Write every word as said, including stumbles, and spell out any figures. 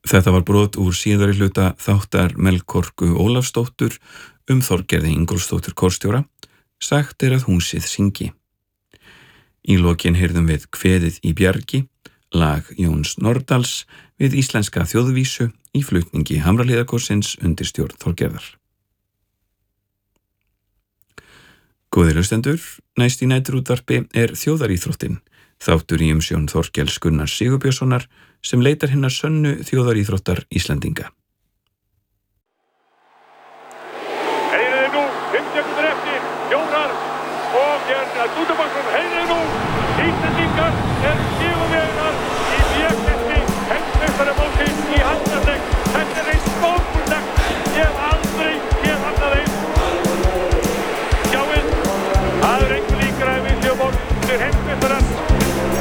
Þetta var brot úr síðari hluta þáttar Melkorku Ólafsdóttur um Þorgerði Ingólfsdóttur kórstjóra, sagt er að húsið syngi. Í lokin heyrðum við Kveðið í bjargi, lag Jóns Nordals við íslenska þjóðvísu í flutningi Hamrahlíðarkórsins undir stjórn Þorgerðar. Góðir hlustendur, næst í næturútvarpi er þjóðaríþróttin, þáttur í umsjón Þorkels Gunnars Sigurbjörnssonar sem leitar hinnar sönnu þjóðaríþróttar Íslendinga.